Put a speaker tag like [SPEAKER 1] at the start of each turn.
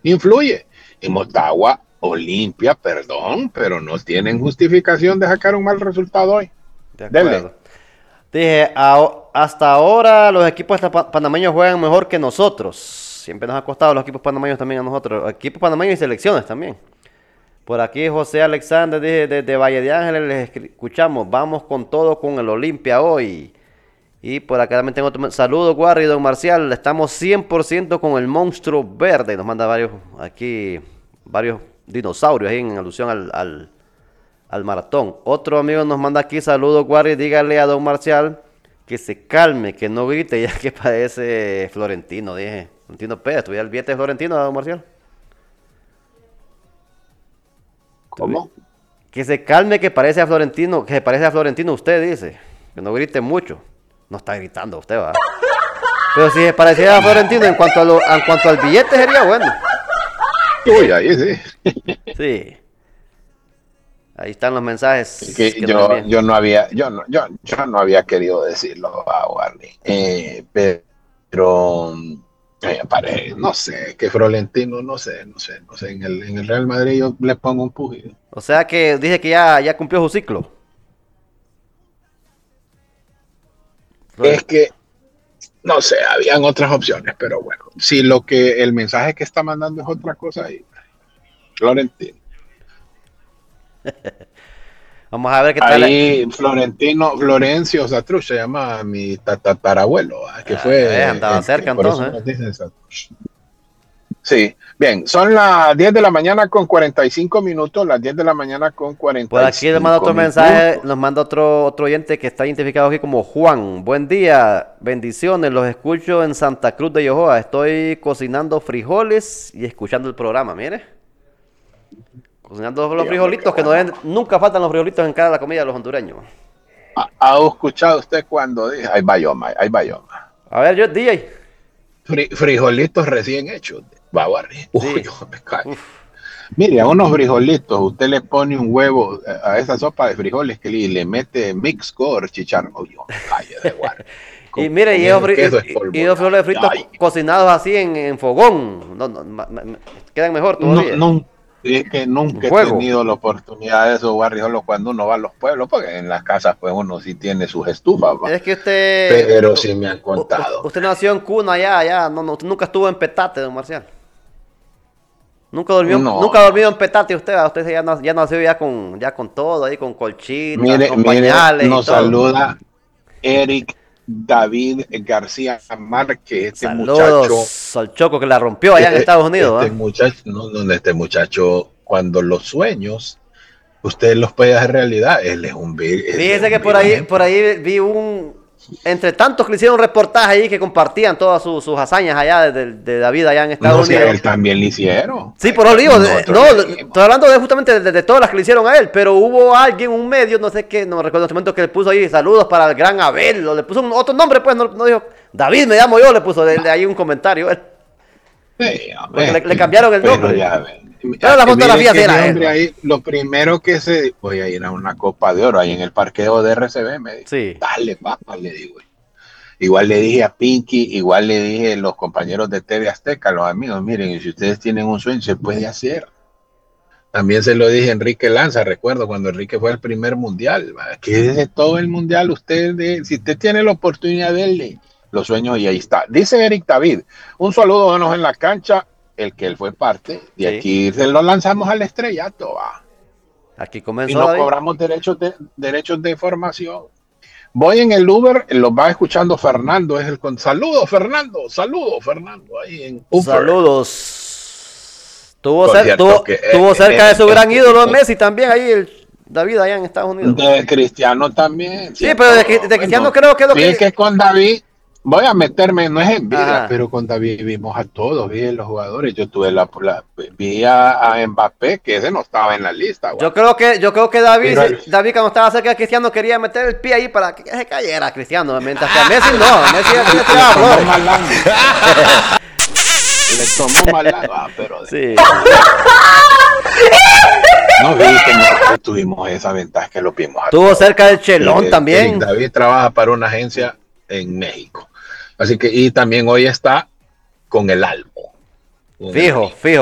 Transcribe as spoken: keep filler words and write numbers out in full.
[SPEAKER 1] influye. Y Motagua, Olimpia, perdón, pero no tienen justificación de sacar un mal resultado hoy.
[SPEAKER 2] De
[SPEAKER 1] Dele.
[SPEAKER 2] acuerdo. Dije, a- hasta ahora los equipos pa- panameños juegan mejor que nosotros. Siempre nos ha costado los equipos panameños también a nosotros. Equipos panameños y selecciones también. Por aquí José Alexander dije, desde Valle de Ángeles les escri- escuchamos. Vamos con todo con el Olimpia hoy. Y por acá también tengo otro saludo, Guarri, don Marcial. Estamos cien por ciento con el monstruo verde. Nos manda varios aquí, varios dinosaurios ahí en alusión al, al, al maratón. Otro amigo nos manda aquí saludos, Guarri. Dígale a don Marcial que se calme, que no grite, ya que parece Florentino, dije. Florentino Pérez, ¿tuviera el billete de Florentino, don Marcial?
[SPEAKER 1] ¿Cómo?
[SPEAKER 2] Que se calme, que parece a Florentino, que parece a Florentino, usted dice. Que no grite mucho. No está gritando usted, va. Pero si se pareciera a Florentino en cuanto, a lo, en cuanto al billete sería bueno.
[SPEAKER 1] Uy, ahí sí.
[SPEAKER 2] Sí. Ahí están los mensajes
[SPEAKER 1] Es que
[SPEAKER 2] que nos
[SPEAKER 1] yo,
[SPEAKER 2] envían.
[SPEAKER 1] yo no había, yo no, yo, yo no había querido decirlo a Warney. Eh, pero eh, pare- no sé, que Florentino, no sé, no sé, no sé. En el, en el Real Madrid yo le pongo un pujido.
[SPEAKER 2] O sea que dije que ya, ya cumplió su ciclo.
[SPEAKER 1] Es
[SPEAKER 2] Florent-
[SPEAKER 1] que, no sé, habían otras opciones, pero bueno, si lo que el mensaje que está mandando es otra cosa, ahí, Florentino.
[SPEAKER 2] Vamos a ver qué tal.
[SPEAKER 1] Ahí Florentino, Florencio Satruch se llama mi tatarabuelo, ¿va? Que
[SPEAKER 2] Ah, ya ves,
[SPEAKER 1] fue
[SPEAKER 2] andaba
[SPEAKER 1] el que,
[SPEAKER 2] cerca
[SPEAKER 1] por eso
[SPEAKER 2] entonces.
[SPEAKER 1] nos dicen Satruch. Sí, bien, son las diez de la mañana con cuarenta y cinco minutos, las diez de la mañana con
[SPEAKER 2] Por
[SPEAKER 1] cuarenta y
[SPEAKER 2] aquí nos manda
[SPEAKER 1] cinco
[SPEAKER 2] otro mensaje,
[SPEAKER 1] minutos.
[SPEAKER 2] nos manda otro, otro oyente que está identificado aquí como Juan. Buen día, bendiciones, los escucho en Santa Cruz de Yojoa. Estoy cocinando frijoles y escuchando el programa, mire. Cocinando los
[SPEAKER 1] Sí, hombre, qué
[SPEAKER 2] frijolitos, que no
[SPEAKER 1] bueno.
[SPEAKER 2] deben- nunca faltan los frijolitos en cada la comida de los hondureños.
[SPEAKER 1] ¿Ha, ha escuchado usted cuando dice, hay bayoma, hay bayoma?
[SPEAKER 2] A ver, yo, D J.
[SPEAKER 1] Fri- frijolitos recién hechos, Babarri. Uy,
[SPEAKER 2] Sí.
[SPEAKER 1] yo me cae.
[SPEAKER 2] Uf.
[SPEAKER 1] Mire, a unos frijolitos, usted le pone un huevo a esa sopa de frijoles que le, le mete mix con chicharrón. Uy, yo me calle de guardia.
[SPEAKER 2] Y
[SPEAKER 1] Con,
[SPEAKER 2] mire, y
[SPEAKER 1] con
[SPEAKER 2] esos,
[SPEAKER 1] ese
[SPEAKER 2] fri-
[SPEAKER 1] queso
[SPEAKER 2] y- y esos
[SPEAKER 1] espolvoreado.
[SPEAKER 2] frijoles fritos
[SPEAKER 1] Ay,
[SPEAKER 2] co- cocinados así en, en fogón. No, no, ma- ma- ma- quedan mejor
[SPEAKER 1] no,
[SPEAKER 2] todavía.
[SPEAKER 1] no, es que
[SPEAKER 2] En
[SPEAKER 1] nunca he
[SPEAKER 2] fuego.
[SPEAKER 1] tenido la oportunidad de eso, Barry, solo cuando uno va a los pueblos, porque en las casas pues uno sí tiene sus estufas, ¿va?
[SPEAKER 2] Es que usted,
[SPEAKER 1] Pero
[SPEAKER 2] u-
[SPEAKER 1] sí me han
[SPEAKER 2] u-
[SPEAKER 1] contado.
[SPEAKER 2] usted nació en cuna allá, allá, no, no, usted nunca estuvo en Petate, don Marcial. Nunca durmió,
[SPEAKER 1] No,
[SPEAKER 2] nunca ha
[SPEAKER 1] no.
[SPEAKER 2] dormido en Petate usted, ¿va? Usted ya, na- ya nació ya con, ya con todo ahí, con colchitas,
[SPEAKER 1] Mire,
[SPEAKER 2] con
[SPEAKER 1] mire,
[SPEAKER 2] pañales y
[SPEAKER 1] nos
[SPEAKER 2] todo.
[SPEAKER 1] saluda Eric David García Márquez, este muchacho,
[SPEAKER 2] Saludos al Choco que la rompió allá en
[SPEAKER 1] este,
[SPEAKER 2] Estados Unidos,
[SPEAKER 1] este
[SPEAKER 2] ¿va?
[SPEAKER 1] muchacho, no, no, este muchacho, cuando los sueños, usted los puede hacer realidad, él es un, vi- él es
[SPEAKER 2] Fíjese que
[SPEAKER 1] un
[SPEAKER 2] por
[SPEAKER 1] vivo
[SPEAKER 2] ahí, por
[SPEAKER 1] ejemplo.
[SPEAKER 2] ahí vi un, entre tantos que le hicieron reportaje ahí que compartían todas sus, sus hazañas allá de, de David allá en
[SPEAKER 1] No
[SPEAKER 2] Estados
[SPEAKER 1] sé, a
[SPEAKER 2] Unidos.
[SPEAKER 1] él también le hicieron.
[SPEAKER 2] Sí,
[SPEAKER 1] A él
[SPEAKER 2] por eso digo,
[SPEAKER 1] también
[SPEAKER 2] de-
[SPEAKER 1] nosotros
[SPEAKER 2] no,
[SPEAKER 1] le
[SPEAKER 2] estoy
[SPEAKER 1] dimos.
[SPEAKER 2] hablando de justamente de, de todas las que le hicieron a él, pero hubo alguien, un medio, no sé qué, no me recuerdo en este momento, que le puso ahí saludos para el gran Abel, o le puso un, otro nombre, pues, no, no dijo, David me llamo yo, le puso de, de ahí un comentario, él,
[SPEAKER 1] Sí,
[SPEAKER 2] porque le,
[SPEAKER 1] hombre,
[SPEAKER 2] le cambiaron el
[SPEAKER 1] pero
[SPEAKER 2] nombre.
[SPEAKER 1] ya ven.
[SPEAKER 2] Pero la
[SPEAKER 1] Mire
[SPEAKER 2] fotografía sí
[SPEAKER 1] que ese
[SPEAKER 2] era él,
[SPEAKER 1] hombre
[SPEAKER 2] ¿va?
[SPEAKER 1] ahí, lo primero que se. Voy a ir a una copa de oro ahí en el parqueo de R C B, me dijo.
[SPEAKER 2] Sí.
[SPEAKER 1] Dale, papá, le digo. Igual le dije a Pinky, igual le dije a los compañeros de T V Azteca, los amigos, miren, si ustedes tienen un sueño, se puede hacer. También se lo dije a Enrique Lanza, recuerdo cuando Enrique fue al primer mundial. Que desde todo el mundial, usted, de, si usted tiene la oportunidad de él, los sueños y ahí está. Dice Eric David, un saludo de en la cancha, el que él fue parte, de
[SPEAKER 2] Sí.
[SPEAKER 1] aquí se lo lanzamos al estrellato, va.
[SPEAKER 2] Aquí
[SPEAKER 1] Y
[SPEAKER 2] comenzó
[SPEAKER 1] no
[SPEAKER 2] David.
[SPEAKER 1] cobramos derechos de, derechos de formación. Voy en el Uber, lo va escuchando Fernando, es el con saludo Fernando, saludo Fernando, ahí en Uber.
[SPEAKER 2] Saludos. Tuvo,
[SPEAKER 1] Por
[SPEAKER 2] cer-
[SPEAKER 1] cierto,
[SPEAKER 2] tuvo,
[SPEAKER 1] que
[SPEAKER 2] tuvo
[SPEAKER 1] eh,
[SPEAKER 2] cerca de
[SPEAKER 1] eh,
[SPEAKER 2] su gran
[SPEAKER 1] este,
[SPEAKER 2] ídolo
[SPEAKER 1] eh,
[SPEAKER 2] Messi también ahí, el David allá en Estados Unidos.
[SPEAKER 1] de Cristiano también,
[SPEAKER 2] Sí, pero de,
[SPEAKER 1] ¿cierto?
[SPEAKER 2] de Cristiano
[SPEAKER 1] Bueno,
[SPEAKER 2] creo que es lo
[SPEAKER 1] vi
[SPEAKER 2] que...
[SPEAKER 1] que con David, voy a meterme, no es envidia,
[SPEAKER 2] Ajá.
[SPEAKER 1] pero con David vimos a todos, vi a los jugadores, yo tuve la, la vi a, a Mbappé, que ese no estaba en la lista,
[SPEAKER 2] Yo
[SPEAKER 1] guau.
[SPEAKER 2] creo que, yo creo que David,
[SPEAKER 1] Pero
[SPEAKER 2] sí, David cuando estaba cerca de Cristiano quería meter el pie ahí para que se cayera Cristiano, mientras que a Messi no, Messi ya le
[SPEAKER 1] le
[SPEAKER 2] tiraba
[SPEAKER 1] tomó
[SPEAKER 2] flores.
[SPEAKER 1] malandro, le tomó malandro, ah, pero de-
[SPEAKER 2] Sí.
[SPEAKER 1] no vi que nosotros tuvimos esa ventaja que lo vimos a
[SPEAKER 2] Tuvo
[SPEAKER 1] todos.
[SPEAKER 2] cerca del
[SPEAKER 1] Y
[SPEAKER 2] Chelón
[SPEAKER 1] eh, Eric
[SPEAKER 2] también.
[SPEAKER 1] David trabaja para una agencia en México. Así que, y también hoy está con el Albo. Con el
[SPEAKER 2] Fijo,
[SPEAKER 1] Rico.
[SPEAKER 2] fijo.